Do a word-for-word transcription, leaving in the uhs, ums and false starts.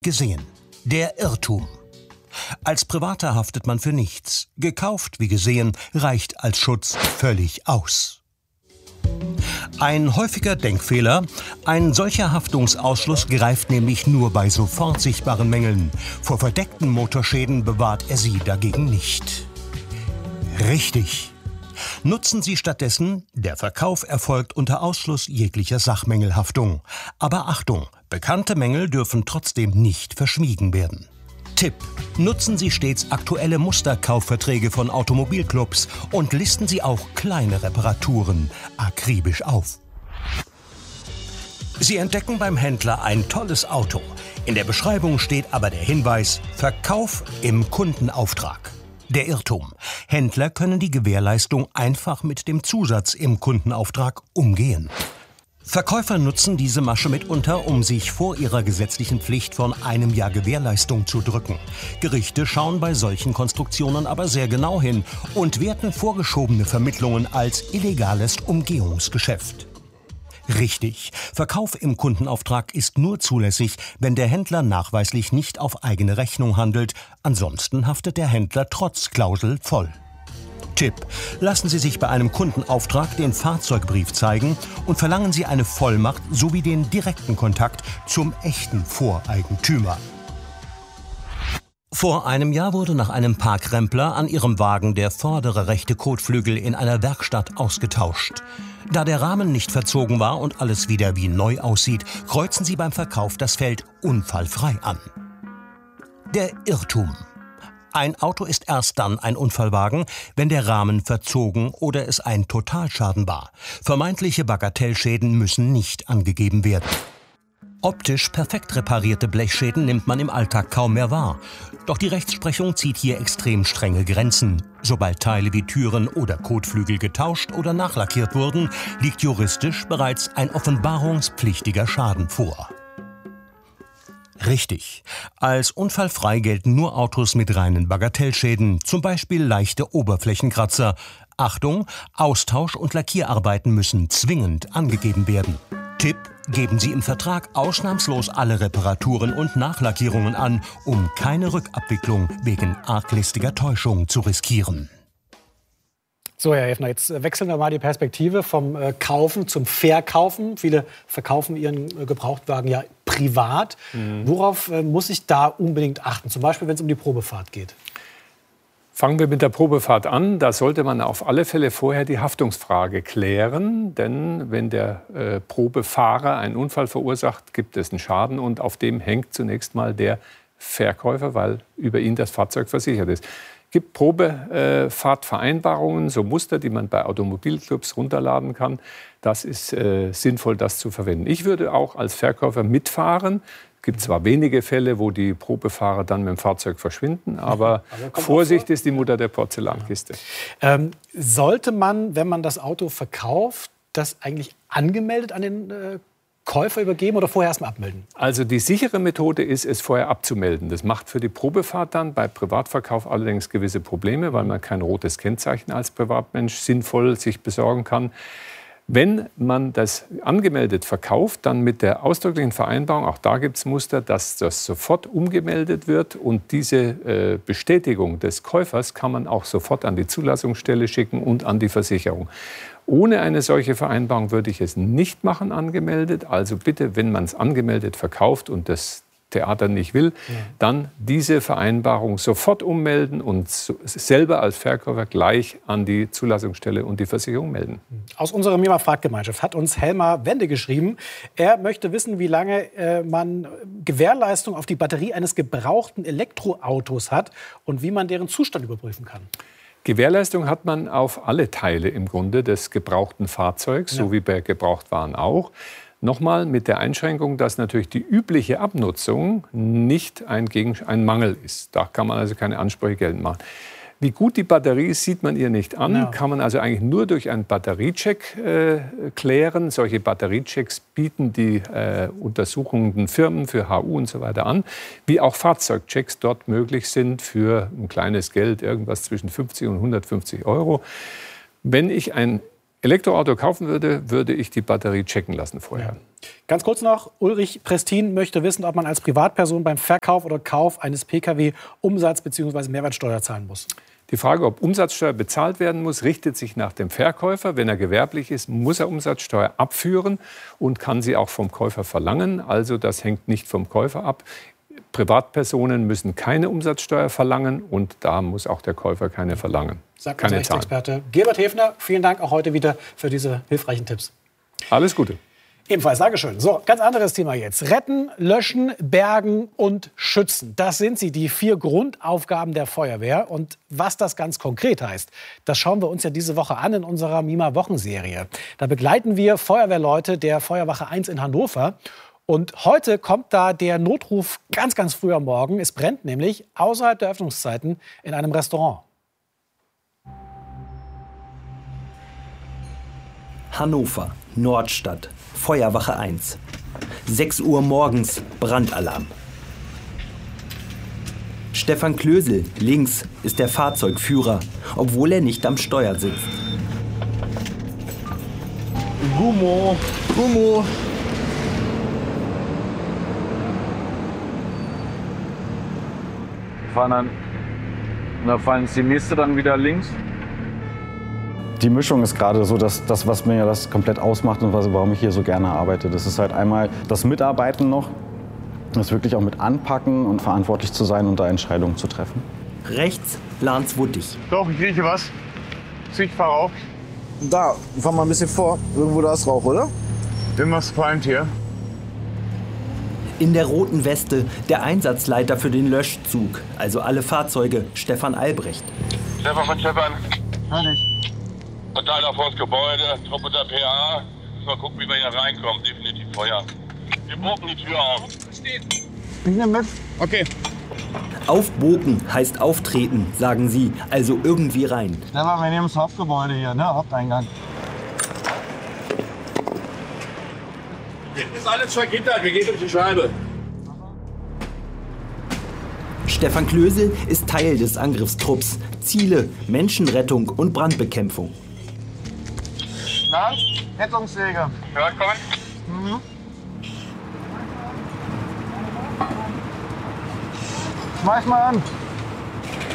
Gesehen. Der Irrtum. Als Privater haftet man für nichts. Gekauft, wie gesehen, reicht als Schutz völlig aus. Ein häufiger Denkfehler: Ein solcher Haftungsausschluss greift nämlich nur bei sofort sichtbaren Mängeln. Vor verdeckten Motorschäden bewahrt er Sie dagegen nicht. Richtig. Nutzen Sie stattdessen: Der Verkauf erfolgt unter Ausschluss jeglicher Sachmängelhaftung. Aber Achtung, bekannte Mängel dürfen trotzdem nicht verschwiegen werden. Tipp: Nutzen Sie stets aktuelle Musterkaufverträge von Automobilclubs und listen Sie auch kleine Reparaturen akribisch auf. Sie entdecken beim Händler ein tolles Auto. In der Beschreibung steht aber der Hinweis: Verkauf im Kundenauftrag. Der Irrtum: Händler können die Gewährleistung einfach mit dem Zusatz im Kundenauftrag umgehen. Verkäufer nutzen diese Masche mitunter, um sich vor ihrer gesetzlichen Pflicht von einem Jahr Gewährleistung zu drücken. Gerichte schauen bei solchen Konstruktionen aber sehr genau hin und werten vorgeschobene Vermittlungen als illegales Umgehungsgeschäft. Richtig, Verkauf im Kundenauftrag ist nur zulässig, wenn der Händler nachweislich nicht auf eigene Rechnung handelt. Ansonsten haftet der Händler trotz Klausel voll. Tipp: Lassen Sie sich bei einem Kundenauftrag den Fahrzeugbrief zeigen und verlangen Sie eine Vollmacht sowie den direkten Kontakt zum echten Voreigentümer. Vor einem Jahr wurde nach einem Parkrempler an ihrem Wagen der vordere rechte Kotflügel in einer Werkstatt ausgetauscht. Da der Rahmen nicht verzogen war und alles wieder wie neu aussieht, kreuzen Sie beim Verkauf das Feld unfallfrei an. Der Irrtum: Ein Auto ist erst dann ein Unfallwagen, wenn der Rahmen verzogen oder es ein Totalschaden war. Vermeintliche Bagatellschäden müssen nicht angegeben werden. Optisch perfekt reparierte Blechschäden nimmt man im Alltag kaum mehr wahr. Doch die Rechtsprechung zieht hier extrem strenge Grenzen. Sobald Teile wie Türen oder Kotflügel getauscht oder nachlackiert wurden, liegt juristisch bereits ein offenbarungspflichtiger Schaden vor. Richtig. Als unfallfrei gelten nur Autos mit reinen Bagatellschäden, zum Beispiel leichte Oberflächenkratzer. Achtung, Austausch- und Lackierarbeiten müssen zwingend angegeben werden. Tipp: Geben Sie im Vertrag ausnahmslos alle Reparaturen und Nachlackierungen an, um keine Rückabwicklung wegen arglistiger Täuschung zu riskieren. So, Herr Häfner, jetzt wechseln wir mal die Perspektive vom äh, Kaufen zum Verkaufen. Viele verkaufen ihren äh, Gebrauchtwagen ja privat. Mhm. Worauf äh, muss ich da unbedingt achten? Zum Beispiel, wenn es um die Probefahrt geht. Fangen wir mit der Probefahrt an. Da sollte man auf alle Fälle vorher die Haftungsfrage klären. Denn wenn der äh, Probefahrer einen Unfall verursacht, gibt es einen Schaden. Und auf dem hängt zunächst mal der Verkäufer, weil über ihn das Fahrzeug versichert ist. Es gibt Probefahrtvereinbarungen, so Muster, die man bei Automobilclubs runterladen kann. Das ist äh, sinnvoll, das zu verwenden. Ich würde auch als Verkäufer mitfahren. Es gibt zwar wenige Fälle, wo die Probefahrer dann mit dem Fahrzeug verschwinden, aber, aber Vorsicht ist die Mutter der Porzellankiste. Ja. Ähm, sollte man, wenn man das Auto verkauft, das eigentlich angemeldet an den äh, Käufer übergeben oder vorher erst mal abmelden? Also die sichere Methode ist, es vorher abzumelden. Das macht für die Probefahrt dann bei Privatverkauf allerdings gewisse Probleme, weil man kein rotes Kennzeichen als Privatmensch sinnvoll sich besorgen kann. Wenn man das angemeldet verkauft, dann mit der ausdrücklichen Vereinbarung, auch da gibt es Muster, dass das sofort umgemeldet wird. Und diese äh, Bestätigung des Käufers kann man auch sofort an die Zulassungsstelle schicken und an die Versicherung. Ohne eine solche Vereinbarung würde ich es nicht machen, angemeldet. Also bitte, wenn man es angemeldet verkauft und das Theater nicht will, ja. dann diese Vereinbarung sofort ummelden und so, selber als Verkäufer gleich an die Zulassungsstelle und die Versicherung melden. Aus unserer Mima-Fragt-Gemeinschaft hat uns Helmar Wende geschrieben. Er möchte wissen, wie lange äh, man Gewährleistung auf die Batterie eines gebrauchten Elektroautos hat und wie man deren Zustand überprüfen kann. Gewährleistung hat man auf alle Teile im Grunde des gebrauchten Fahrzeugs, ja. so wie bei Gebrauchtwaren auch. Nochmal mit der Einschränkung, dass natürlich die übliche Abnutzung nicht ein, Gegen- ein Mangel ist. Da kann man also keine Ansprüche geltend machen. Wie gut die Batterie ist, sieht man ihr nicht an. Ja. Kann man also eigentlich nur durch einen Batteriecheck äh, klären. Solche Batteriechecks bieten die äh, untersuchenden Firmen für H U und so weiter an. Wie auch Fahrzeugchecks dort möglich sind für ein kleines Geld, irgendwas zwischen fünfzig und hundertfünfzig Euro. Wenn ich ein Elektroauto kaufen würde, würde ich die Batterie checken lassen vorher. Ja. Ganz kurz noch, Ulrich Prestin möchte wissen, ob man als Privatperson beim Verkauf oder Kauf eines Pkw Umsatz- bzw. Mehrwertsteuer zahlen muss. Die Frage, ob Umsatzsteuer bezahlt werden muss, richtet sich nach dem Verkäufer. Wenn er gewerblich ist, muss er Umsatzsteuer abführen und kann sie auch vom Käufer verlangen. Also das hängt nicht vom Käufer ab. Privatpersonen müssen keine Umsatzsteuer verlangen und da muss auch der Käufer keine verlangen. Sagt unser Rechtsexperte Gebert Häfner. Vielen Dank auch heute wieder für diese hilfreichen Tipps. Alles Gute. Ebenfalls, Dankeschön. So, ganz anderes Thema jetzt. Retten, löschen, bergen und schützen. Das sind sie, die vier Grundaufgaben der Feuerwehr. Und was das ganz konkret heißt, das schauen wir uns ja diese Woche an in unserer Mima-Wochenserie. Da begleiten wir Feuerwehrleute der Feuerwache eins in Hannover. Und heute kommt da der Notruf ganz, ganz früh am Morgen. Es brennt nämlich außerhalb der Öffnungszeiten in einem Restaurant. Hannover, Nordstadt, Feuerwache eins. sechs Uhr morgens, Brandalarm. Stefan Klösel, links, ist der Fahrzeugführer, obwohl er nicht am Steuer sitzt. Gummo, Gummo. Fahren dann, und da fallen die nächste dann wieder links. Die Mischung ist gerade so, dass das, was mir das komplett ausmacht und warum ich hier so gerne arbeite. Das ist halt einmal das Mitarbeiten noch, das wirklich auch mit anpacken und verantwortlich zu sein und da Entscheidungen zu treffen. Rechts, Lans Wuttig. Doch, ich rieche was. Ich fahre auf. Da, fahr mal ein bisschen vor. Irgendwo da ist Rauch, oder? Irgendwas qualmt hier. In der roten Weste der Einsatzleiter für den Löschzug, also alle Fahrzeuge, Stefan Albrecht. Stefan von Stefan. Fertig. Verteiler vor das Gebäude, Truppe der P A. Mal gucken, wie wir hier reinkommen. Definitiv Feuer. Wir bogen die Tür auf. Versteht. Ich nehme mit. Okay. Aufbogen heißt auftreten, sagen sie, also irgendwie rein. Stefan, wir nehmen das Hauptgebäude hier, ne? Haupteingang. Ist alles vergittert, wir gehen durch die Scheibe. Stefan Klösel ist Teil des Angriffstrupps. Ziele, Menschenrettung und Brandbekämpfung. Na, Rettungssäge. Ja, komm. Mhm. Schmeiß mal an.